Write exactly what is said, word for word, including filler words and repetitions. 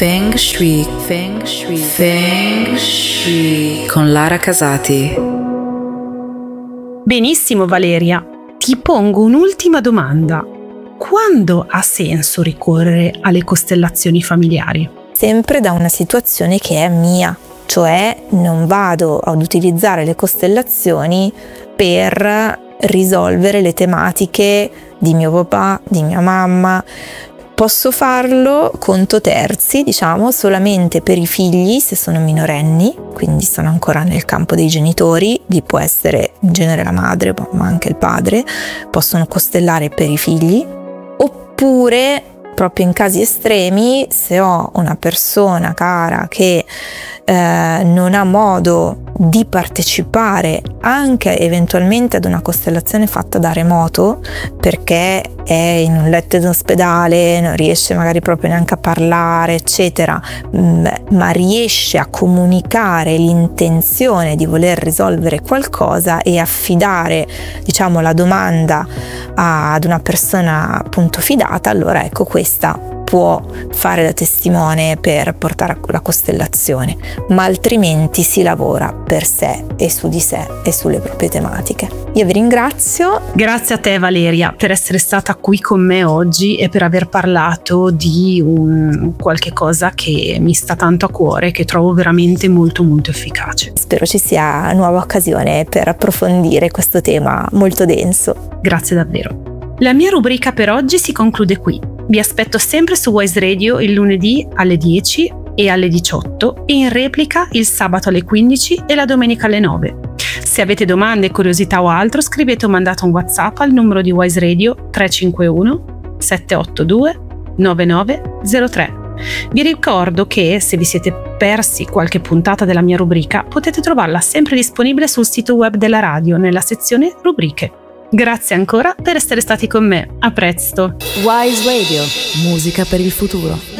Feng Shui, Feng Shui, Feng Shui con Lara Casati. Benissimo Valeria, ti pongo un'ultima domanda. Quando ha senso ricorrere alle costellazioni familiari? Sempre da una situazione che è mia, cioè non vado ad utilizzare le costellazioni per risolvere le tematiche di mio papà, di mia mamma. Posso farlo conto terzi, diciamo, solamente per i figli se sono minorenni, quindi sono ancora nel campo dei genitori, vi può essere in genere la madre, ma anche il padre, possono costellare per i figli, oppure proprio in casi estremi, se ho una persona cara che eh, non ha modo di partecipare anche eventualmente ad una costellazione fatta da remoto, perché è in un letto d'ospedale, non riesce magari proprio neanche a parlare, eccetera, ma riesce a comunicare l'intenzione di voler risolvere qualcosa e affidare, diciamo, la domanda ad una persona appunto fidata, allora ecco, questa può fare da testimone per portare la costellazione, ma altrimenti si lavora per sé e su di sé e sulle proprie tematiche. Io vi ringrazio. Grazie a te Valeria per essere stata qui con me oggi e per aver parlato di un qualche cosa che mi sta tanto a cuore, che trovo veramente molto molto efficace. Spero ci sia nuova occasione per approfondire questo tema molto denso. Grazie davvero. La mia rubrica per oggi si conclude qui. Vi aspetto sempre su Wise Radio il lunedì alle dieci e alle diciotto e in replica il sabato alle quindici e la domenica alle nove. Se avete domande, curiosità o altro, scrivete o mandate un WhatsApp al numero di Wise Radio tre cinque uno sette otto due nove nove zero tre. Vi ricordo che se vi siete persi qualche puntata della mia rubrica potete trovarla sempre disponibile sul sito web della radio nella sezione rubriche. Grazie ancora per essere stati con me. A presto. Wise Radio, musica per il futuro.